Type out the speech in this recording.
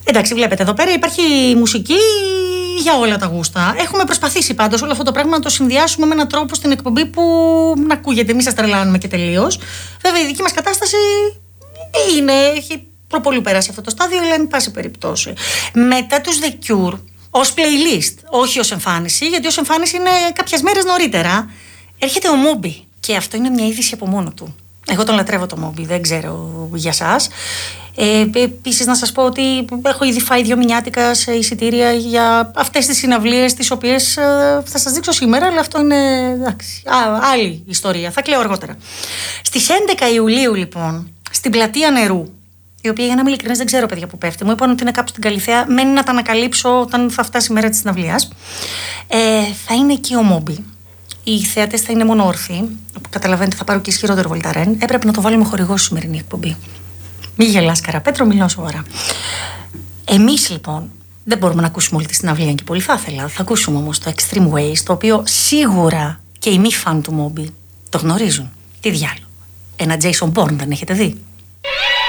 Εντάξει, βλέπετε εδώ πέρα υπάρχει μουσική για όλα τα γούστα. Έχουμε προσπαθήσει πάντως όλο αυτό το πράγμα να το συνδυάσουμε με έναν τρόπο στην εκπομπή που να ακούγεται. Μην σας τρελάνουμε και τελείως. Βέβαια, η δική μας κατάσταση έχει προπολού περάσει αυτό το στάδιο, αλλά εν πάση περιπτώσει. Μετά τους The Cure, ως playlist, όχι ως εμφάνιση, γιατί ως εμφάνιση είναι κάποιες μέρες νωρίτερα, έρχεται ο Moby. Και αυτό είναι μια είδηση από μόνο του. Εγώ τον λατρεύω το Moby, δεν ξέρω για σας. Επίσης να σας πω ότι έχω ήδη φάει 2 μηνιάτικα σε εισιτήρια για αυτές τις συναυλίες, τις οποίες θα σας δείξω σήμερα, αλλά αυτό είναι άλλη ιστορία, θα κλαίω αργότερα. Στις 11 Ιουλίου λοιπόν, στην Πλατεία Νερού, η οποία για να είμαι ειλικρινής δεν ξέρω παιδιά που πέφτει, μου είπαν ότι είναι κάπου στην Καλιθέα, μένει να τα ανακαλύψω όταν θα φτάσει η μέρα της συναυλίας. Θα είναι εκεί ο Moby. Οι θεατές θα είναι μόνο όρθιοι. Καταλαβαίνετε, θα πάρω και ισχυρότερο βολταρέν. Έπρεπε να το βάλουμε χορηγό στη σημερινή εκπομπή. Μη γελάς, Καραπέτρο, μιλάω σοβαρά. Εμείς λοιπόν δεν μπορούμε να ακούσουμε όλη τη συναυλία και πολύ θα ήθελα. Θα ακούσουμε όμως το Extreme Ways, το οποίο σίγουρα και οι μη φαν του Moby το γνωρίζουν. Τι διάλογο. Ένα Jason Bourne δεν έχετε δει?